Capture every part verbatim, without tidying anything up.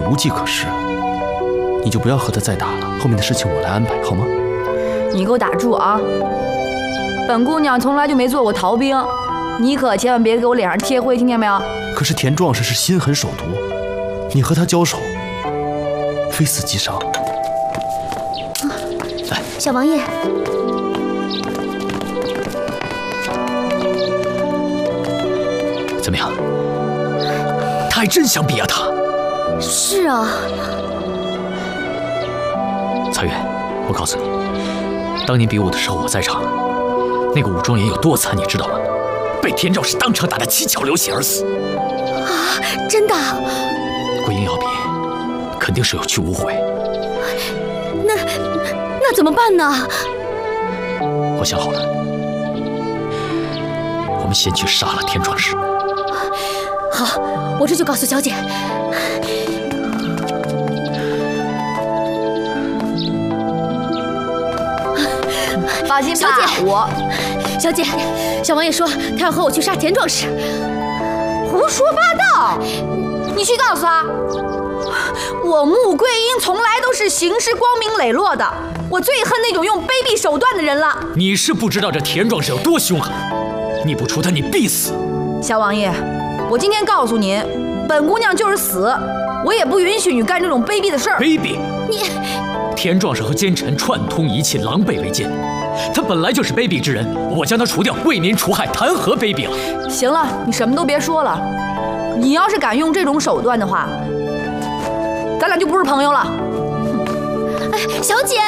无计可施，你就不要和他再打了，后面的事情我来安排，好吗？ 你给我打住啊！本姑娘从来就没做过逃兵，你可千万别给我脸上贴灰，听见没有？ 可是田壮士是心狠手毒，你和他交手，非死即伤。来， 小王爷， 怎么样？他还真想比啊他。 是啊。 彩月，我告诉你，当年比武的时候我在场，那个武状元有多惨，你知道吗？被田壮士当场打得七窍流血而死。 啊，真的？ 桂英要比，肯定是有去无回。 那那怎么办呢？ 我想好了，我们先去杀了田壮士。 好，我这就告诉小姐。 放心吧， 小姐， 我小姐，小王爷说他要和我去杀田壮士。 胡说八道！你去告诉他，我穆桂英从来都是行事光明磊落的，我最恨那种用卑鄙手段的人了。 你是不知道这田壮士有多凶狠，你不除他，你必死。 小王爷，我今天告诉您，本姑娘就是死，我也不允许你干这种卑鄙的事儿。 卑鄙！ 你， 田壮士和奸臣串通一气，狼狈为奸。他本来就是卑鄙之人，我将他除掉，为民除害，谈何卑鄙了？ 行了，你什么都别说了。你要是敢用这种手段的话，咱俩就不是朋友了。 哎，小姐，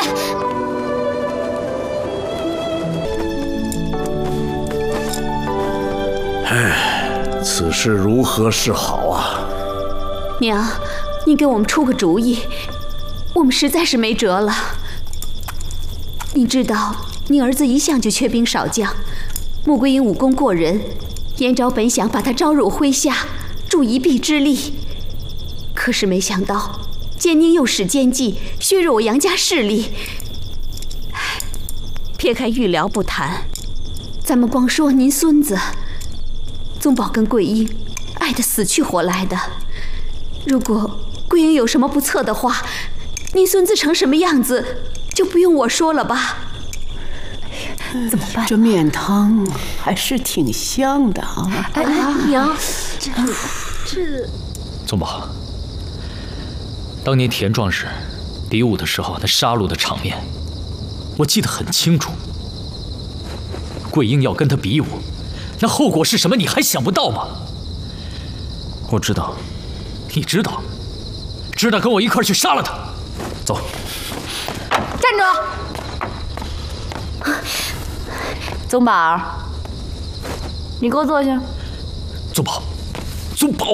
唉，此事如何是好啊？ 娘，您给我们出个主意，我们实在是没辙了。你知道，你儿子一向就缺兵少将，穆桂英武功过人，燕昭本想把他招入麾下，助一臂之力，可是没想到奸宁又使奸计，削弱我杨家势力。撇开预疗不谈，咱们光说您孙子，宗宝跟桂英爱得死去活来的。如果桂英有什么不测的话，您孙子成什么样子，就不用我说了吧？ 怎么办？这面汤还是挺香的啊！ 哎哎，娘，这这…… 宗宝，当年田壮士比武的时候，那杀戮的场面，我记得很清楚。桂英要跟他比武，那后果是什么？你还想不到吗？ 我知道。 你知道？知道，跟我一块去杀了他。走。 站住！宗宝，你给我坐下。 宗宝，宗宝。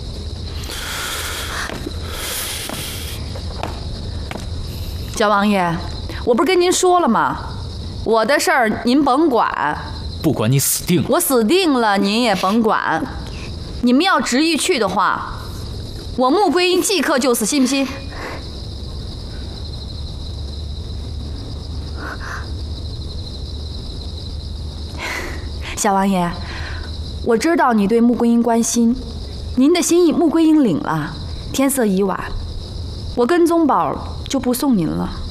焦王爷，我不是跟您说了吗？我的事儿您甭管。 不管你死定了。 我死定了，您也甭管。你们要执意去的话，我穆桂英即刻就死，信不信？小王爷，我知道你对穆桂英关心，您的心意穆桂英领了。天色已晚，我跟宗宝就不送您了。